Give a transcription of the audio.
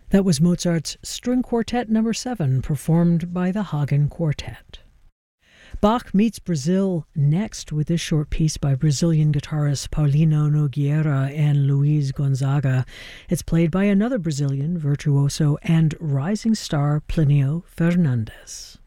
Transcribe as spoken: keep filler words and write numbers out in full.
That was Mozart's String Quartet Number seven, performed by the Hagen Quartet. Bach meets Brazil next with this short piece by Brazilian guitarists Paulino Nogueira and Luiz Gonzaga. It's played by another Brazilian virtuoso and rising star, Plinio Fernandes.